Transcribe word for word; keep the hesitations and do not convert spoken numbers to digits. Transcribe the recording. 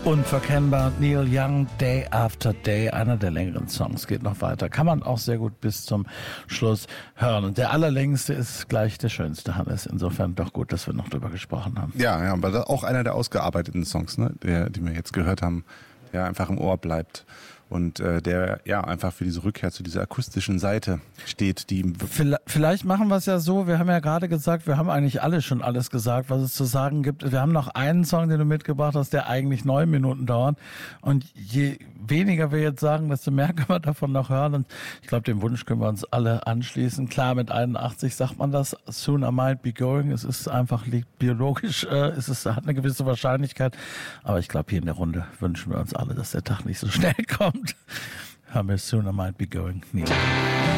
Unverkennbar, Neil Young, Day After Day, einer der längeren Songs, geht noch weiter. Kann man auch sehr gut bis zum Schluss hören. Und der allerlängste ist gleich der schönste, Hannes. Insofern doch gut, dass wir noch drüber gesprochen haben. Ja, ja, aber das auch einer der ausgearbeiteten Songs, ne, der, die wir jetzt gehört haben, der einfach im Ohr bleibt. Und äh, der ja einfach für diese Rückkehr zu dieser akustischen Seite steht, die vielleicht machen wir es ja so, wir haben ja gerade gesagt, wir haben eigentlich alle schon alles gesagt, was es zu sagen gibt. Wir haben noch einen Song, den du mitgebracht hast, der eigentlich neun Minuten dauert. Und je weniger wir jetzt sagen, desto mehr können wir davon noch hören. Und ich glaube, dem Wunsch können wir uns alle anschließen. Klar, mit einundachtzig sagt man das, soon I might be going. Es ist einfach liegt biologisch, äh, es ist, hat eine gewisse Wahrscheinlichkeit. Aber ich glaube, hier in der Runde wünschen wir uns alle, dass der Tag nicht so schnell kommt. Haben wir soon I might be going. Nee.